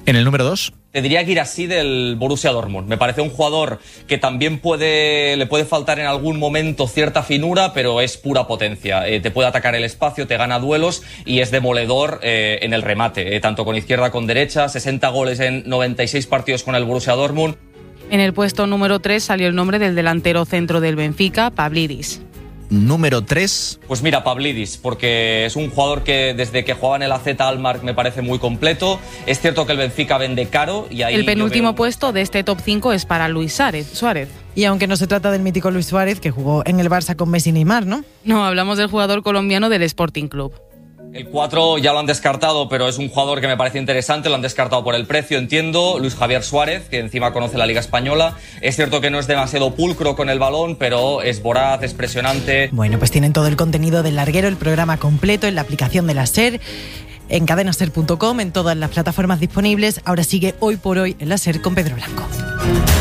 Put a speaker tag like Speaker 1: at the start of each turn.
Speaker 1: En el número 2.
Speaker 2: Te diría Guirassy del Borussia Dortmund. Me parece un jugador que también le puede faltar en algún momento cierta finura, pero es pura potencia. Te puede atacar el espacio, te gana duelos y es demoledor en el remate, tanto con izquierda como con derecha. 60 goles en 96 partidos con el Borussia Dortmund.
Speaker 3: En el puesto número 3 salió el nombre del delantero centro del Benfica, Pavlidis.
Speaker 1: Número 3.
Speaker 2: Pues mira, Pavlidis, porque es un jugador que desde que jugaba en el AZ Alkmaar me parece muy completo. Es cierto que el Benfica vende caro y ahí...
Speaker 3: El penúltimo puesto de este top 5 es para Luis Suárez.
Speaker 4: Y aunque no se trata del mítico Luis Suárez, que jugó en el Barça con Messi y Neymar, ¿no?
Speaker 3: No, hablamos del jugador colombiano del Sporting Club.
Speaker 2: El 4 ya lo han descartado, pero es un jugador que me parece interesante, lo han descartado por el precio, entiendo. Luis Javier Suárez, que encima conoce la Liga Española. Es cierto que no es demasiado pulcro con el balón, pero es voraz, es presionante.
Speaker 4: Bueno, pues tienen todo el contenido del Larguero, el programa completo en la aplicación de la SER, en cadenaser.com, en todas las plataformas disponibles. Ahora sigue Hoy por Hoy en la SER con Pedro Blanco.